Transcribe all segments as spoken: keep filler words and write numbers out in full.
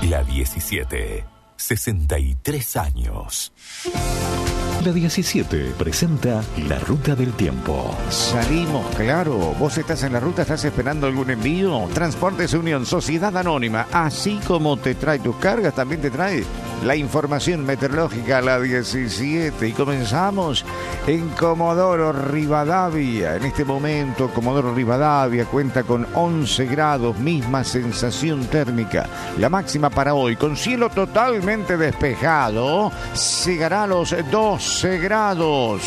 La diecisiete. sesenta y tres años. La diecisiete presenta La Ruta del Tiempo. Salimos, claro. ¿Vos estás en la ruta? ¿Estás esperando algún envío? Transportes Unión, Sociedad Anónima. Así como te trae tus cargas, también te trae la información meteorológica a la diecisiete. Y comenzamos en Comodoro Rivadavia. En este momento, Comodoro Rivadavia cuenta con once grados, misma sensación térmica. La máxima para hoy, con cielo totalmente despejado, llegará a los doce grados.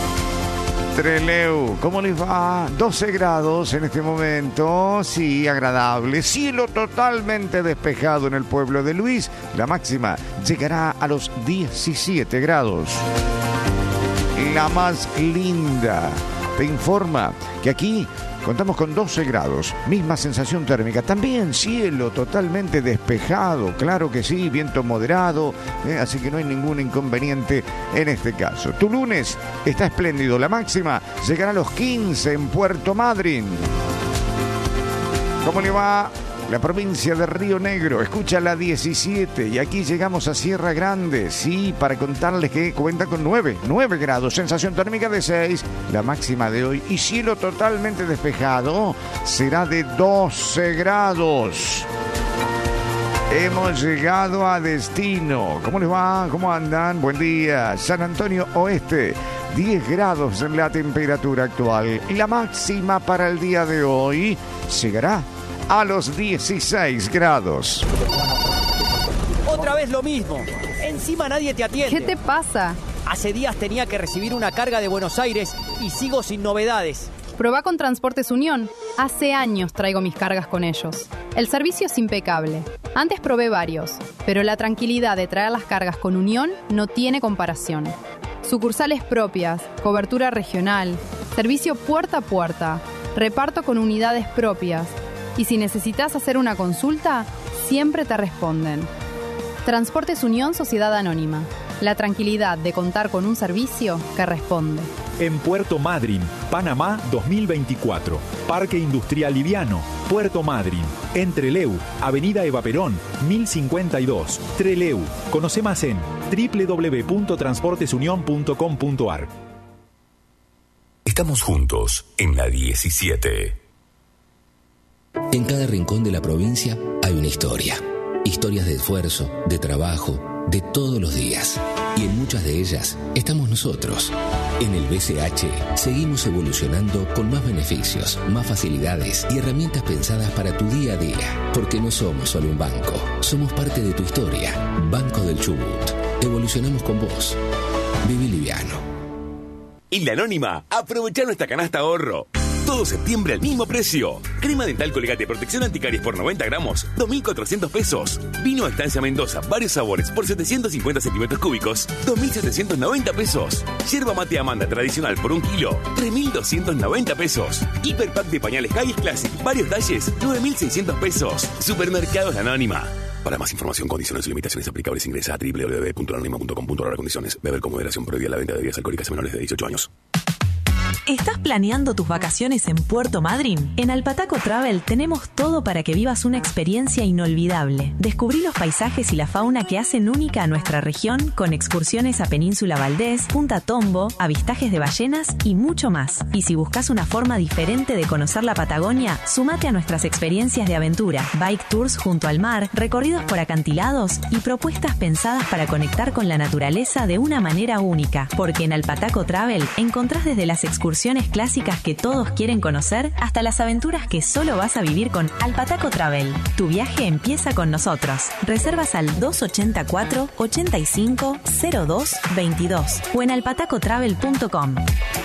Trelew, ¿cómo les va? doce grados en este momento, sí, agradable. Cielo totalmente despejado en el pueblo de Luis. La máxima llegará a los diecisiete grados. La más linda te informa que aquí contamos con doce grados, misma sensación térmica, también cielo totalmente despejado, claro que sí, viento moderado, eh, así que no hay ningún inconveniente en este caso. Tu lunes está espléndido, la máxima llegará a los quince en Puerto Madryn. ¿Cómo le va? La provincia de Río Negro, escucha la diecisiete y aquí llegamos a Sierra Grande, sí, para contarles que cuenta con nueve, nueve grados, sensación térmica de seis, la máxima de hoy y cielo totalmente despejado será de doce grados. Hemos llegado a destino. ¿Cómo les va? ¿Cómo andan? Buen día. San Antonio Oeste, diez grados en la temperatura actual y la máxima para el día de hoy llegará a los dieciséis grados. Otra vez lo mismo. Encima nadie te atiende. ¿Qué te pasa? Hace días tenía que recibir una carga de Buenos Aires y sigo sin novedades. Probá con Transportes Unión. Hace años traigo mis cargas con ellos. El servicio es impecable. Antes probé varios, pero la tranquilidad de traer las cargas con Unión no tiene comparación. Sucursales propias, cobertura regional, servicio puerta a puerta, reparto con unidades propias. Y si necesitas hacer una consulta, siempre te responden. Transportes Unión, Sociedad Anónima. La tranquilidad de contar con un servicio que responde. En Puerto Madryn, Panamá dos mil veinticuatro. Parque Industrial Liviano, Puerto Madryn. En Trelew, Avenida Eva Perón, mil cincuenta y dos. Trelew. Conoce más en doble u doble u doble u punto transportes unión punto com punto a r. Estamos juntos en la diecisiete. En cada rincón de la provincia hay una historia. Historias de esfuerzo, de trabajo, de todos los días. Y en muchas de ellas estamos nosotros. En el B C H seguimos evolucionando con más beneficios, más facilidades y herramientas pensadas para tu día a día. Porque no somos solo un banco, somos parte de tu historia. Banco del Chubut. Evolucionamos con vos. Viví liviano. En La Anónima, aprovecha nuestra canasta ahorro. Todo septiembre al mismo precio. Crema dental Colgate Protección Anticaries por noventa gramos, dos mil cuatrocientos pesos. Vino Estancia Mendoza, varios sabores por setecientos cincuenta centímetros cúbicos, dos mil setecientos noventa pesos. Yerba mate Amanda tradicional por un kilo, tres mil doscientos noventa pesos. Hiperpack de pañales Hayes Classic, varios talles, nueve mil seiscientos pesos. Supermercados La Anónima. Para más información, condiciones y limitaciones aplicables, ingresa a doble u doble u doble u punto la anónima punto com punto a r. Condiciones. Beber con moderación. Prohibida la venta de bebidas alcohólicas a menores de dieciocho años. ¿Estás planeando tus vacaciones en Puerto Madryn? En Alpataco Travel tenemos todo para que vivas una experiencia inolvidable. Descubrí los paisajes y la fauna que hacen única a nuestra región con excursiones a Península Valdés, Punta Tombo, avistajes de ballenas y mucho más. Y si buscas una forma diferente de conocer la Patagonia, sumate a nuestras experiencias de aventura, bike tours junto al mar, recorridos por acantilados y propuestas pensadas para conectar con la naturaleza de una manera única. Porque en Alpataco Travel encontrás desde las excursiones clásicas que todos quieren conocer hasta las aventuras que solo vas a vivir con Alpataco Travel. Tu viaje empieza con nosotros. Reservas al dos ochenta y cuatro, ochenta y cinco, cero dos, veintidós o en alpataco travel punto com.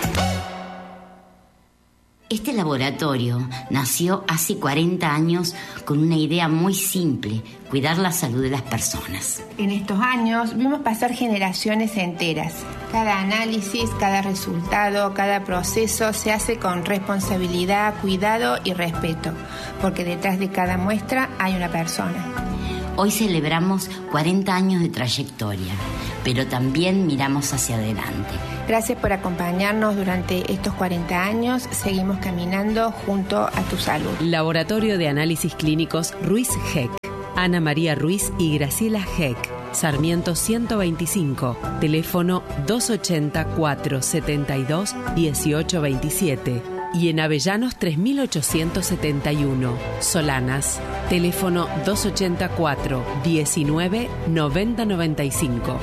Este laboratorio nació hace cuarenta años con una idea muy simple: cuidar la salud de las personas. En estos años vimos pasar generaciones enteras. Cada análisis, cada resultado, cada proceso se hace con responsabilidad, cuidado y respeto, porque detrás de cada muestra hay una persona. Hoy celebramos cuarenta años de trayectoria, pero también miramos hacia adelante. Gracias por acompañarnos durante estos cuarenta años. Seguimos caminando junto a tu salud. Laboratorio de Análisis Clínicos Ruiz G E C. Ana María Ruiz y Graciela Heck. Sarmiento ciento veinticinco, teléfono dos ochenta, cuatrocientos setenta y dos, dieciocho veintisiete. Y en Avellanos tres mil ochocientos setenta y uno, Solanas, teléfono dos ochenta y cuatro, diecinueve, noventa noventa y cinco.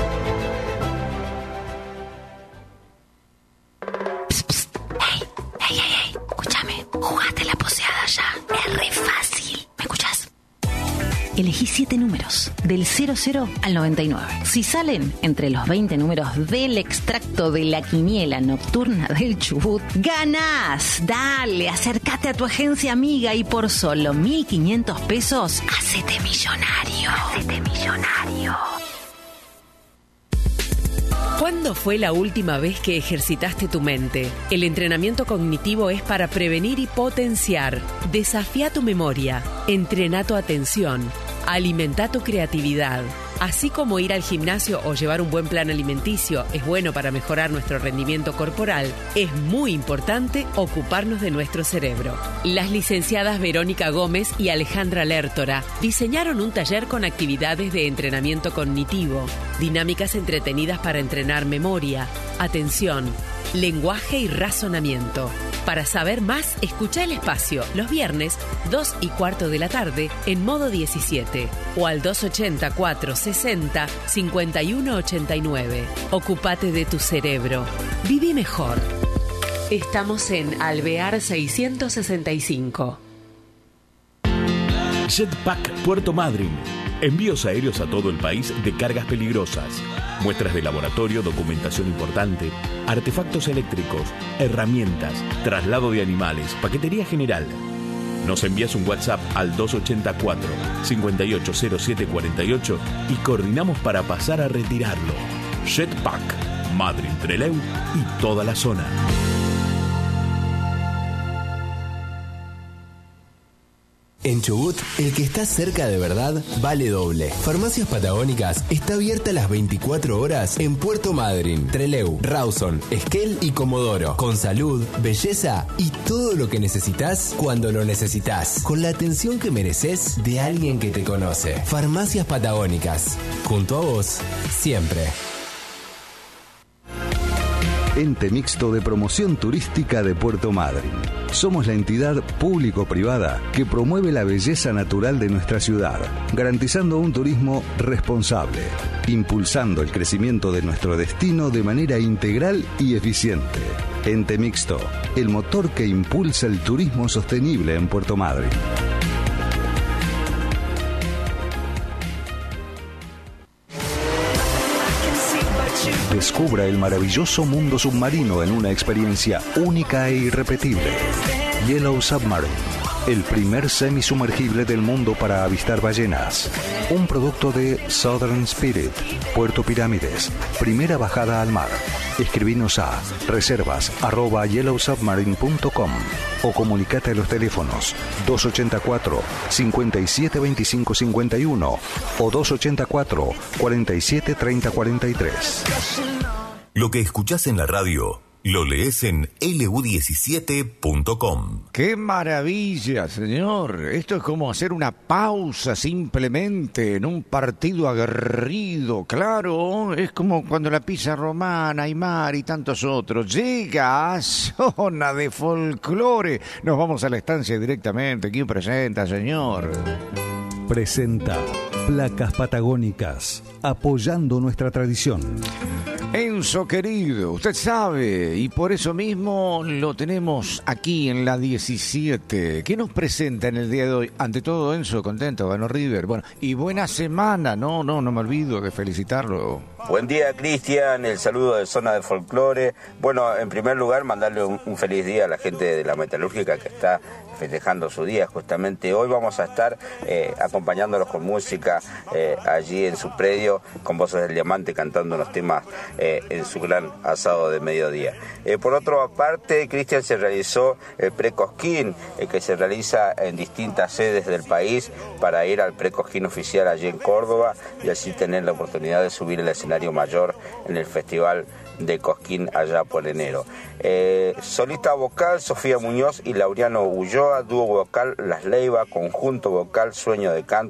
Psst, psst. Hey, hey, hey, hey, escúchame, jugate la poseada ya, es re fácil. ¿Me escuchás? Elegí siete números, del cero cero al noventa y nueve. Si salen entre los veinte números del extracto de la quiniela nocturna del Chubut, ¡ganás! Dale, acércate a tu agencia amiga y por solo mil quinientos pesos, hacete millonario. Hacete millonario. ¿Cuándo fue la última vez que ejercitaste tu mente? El entrenamiento cognitivo es para prevenir y potenciar. Desafía tu memoria, entrena tu atención, alimenta tu creatividad. Así como ir al gimnasio o llevar un buen plan alimenticio es bueno para mejorar nuestro rendimiento corporal, es muy importante ocuparnos de nuestro cerebro. Las licenciadas Verónica Gómez y Alejandra Lertora diseñaron un taller con actividades de entrenamiento cognitivo, dinámicas entretenidas para entrenar memoria, atención, lenguaje y razonamiento. Para saber más, escucha el espacio los viernes, dos y cuarto de la tarde, en modo diecisiete, o al dos ochenta, cuatrocientos sesenta, cincuenta y uno ochenta y nueve. Ocúpate de tu cerebro. Viví mejor. Estamos en Alvear seiscientos sesenta y cinco. Jetpack Puerto Madryn. Envíos aéreos a todo el país de cargas peligrosas. Muestras de laboratorio, documentación importante, artefactos eléctricos, herramientas, traslado de animales, paquetería general. Nos envías un WhatsApp al dos ochenta y cuatro, cincuenta y ocho cero siete cuarenta y ocho y coordinamos para pasar a retirarlo. Jetpack, Madryn, Trelew y toda la zona. En Chubut, el que está cerca de verdad vale doble. Farmacias Patagónicas está abierta las veinticuatro horas en Puerto Madryn, Trelew, Rawson, Esquel y Comodoro. Con salud, belleza y todo lo que necesitas cuando lo necesitas. Con la atención que mereces de alguien que te conoce. Farmacias Patagónicas. Junto a vos, siempre. Ente Mixto de Promoción Turística de Puerto Madryn. Somos la entidad público-privada que promueve la belleza natural de nuestra ciudad, garantizando un turismo responsable, impulsando el crecimiento de nuestro destino de manera integral y eficiente. Ente Mixto, el motor que impulsa el turismo sostenible en Puerto Madryn. Descubra el maravilloso mundo submarino en una experiencia única e irrepetible. Yellow Submarine, el primer semisumergible del mundo para avistar ballenas. Un producto de Southern Spirit, Puerto Pirámides, primera bajada al mar. Escribinos a reservas arroba yellow submarine punto com o comunicate a los teléfonos dos ochenta y cuatro, cincuenta y siete veinticinco cincuenta y uno o dos ochenta y cuatro, cuarenta y siete treinta cuarenta y tres. Lo que escuchás en la radio, lo lees en L U diecisiete punto com. ¡Qué maravilla, señor! Esto es como hacer una pausa simplemente en un partido aguerrido. Claro, es como cuando la Pizza Romana, Aymar y tantos otros. Llega a Zona de Folclore. Nos vamos a la estancia directamente. ¿Quién presenta, señor? Presenta Placas Patagónicas, apoyando nuestra tradición. Enzo querido, usted sabe, y por eso mismo lo tenemos aquí en la diecisiete. ¿Qué nos presenta en el día de hoy? Ante todo, Enzo, contento, ganó River. Bueno, y buena semana, no, no, no me olvido de felicitarlo. Buen día, Cristian, el saludo de Zona de Folclore. Bueno, en primer lugar, mandarle un, un feliz día a la gente de la Metalúrgica que está festejando su día. Justamente hoy vamos a estar eh, acompañándolos con música eh, allí en su predio, con Voces del Diamante cantando unos temas eh, en su gran asado de mediodía. Eh, por otra parte, Cristian, se realizó el Pre-Cosquín, eh, que se realiza en distintas sedes del país para ir al Pre-Cosquín oficial allí en Córdoba y así tener la oportunidad de subir el escenario mayor en el Festival de Cosquín allá por enero. Eh, solista vocal Sofía Muñoz y Laureano Ulloa, dúo vocal Las Leiva, conjunto vocal Sueño de Canto